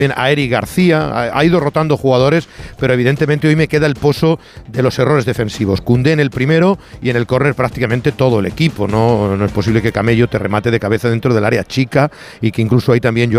a Eric García, ha ido rotando jugadores, pero evidentemente hoy me queda el pozo de los errores defensivos. Koundé en el primero y en el córner prácticamente todo el equipo. No es posible que Camello te remate de cabeza dentro del área chica y que incluso ahí también